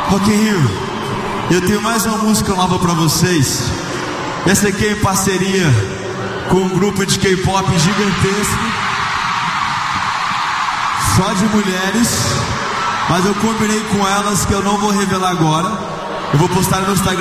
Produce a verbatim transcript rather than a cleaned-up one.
Rock in Rio, eu tenho mais uma música nova pra vocês. Essa aqui é em parceria com um grupo de K-pop gigantesco, só de mulheres, mas eu combinei com elas que eu não vou revelar agora. Eu vou postar no Instagram